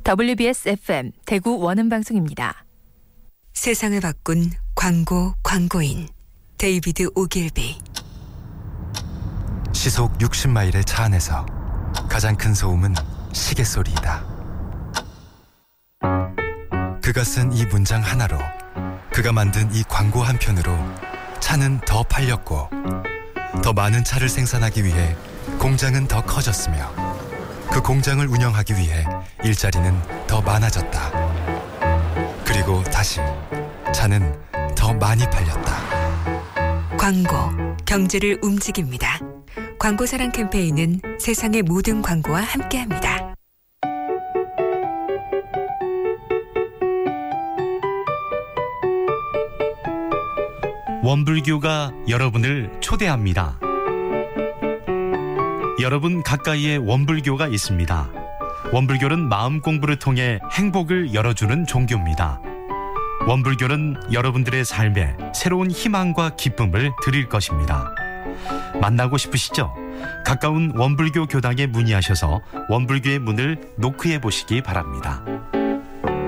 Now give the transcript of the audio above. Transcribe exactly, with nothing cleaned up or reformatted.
더블유비에스 에프엠 대구 원음방송입니다. 세상을 바꾼 광고 광고인 데이비드 오길비. 시속 육십 마일의 차 안에서 가장 큰 소음은 시계 소리이다. 그가 쓴 이 문장 하나로, 그가 만든 이 광고 한 편으로 차는 더 팔렸고, 더 많은 차를 생산하기 위해 공장은 더 커졌으며, 그 공장을 운영하기 위해 일자리는 더 많아졌다. 그리고 다시 차는 더 많이 팔렸다. 광고, 경제를 움직입니다. 광고 사랑 캠페인은 세상의 모든 광고와 함께합니다. 원불교가 여러분을 초대합니다. 여러분 가까이에 원불교가 있습니다. 원불교는 마음 공부를 통해 행복을 열어주는 종교입니다. 원불교는 여러분들의 삶에 새로운 희망과 기쁨을 드릴 것입니다. 만나고 싶으시죠? 가까운 원불교 교당에 문의하셔서 원불교의 문을 노크해 보시기 바랍니다.